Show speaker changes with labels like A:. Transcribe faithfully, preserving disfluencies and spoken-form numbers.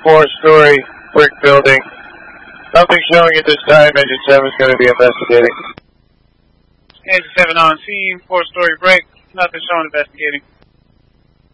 A: four-story brick building. Nothing showing at this time. Engine seven is going to be investigating.
B: Engine seven on scene, four-story brick. Nothing showing, investigating.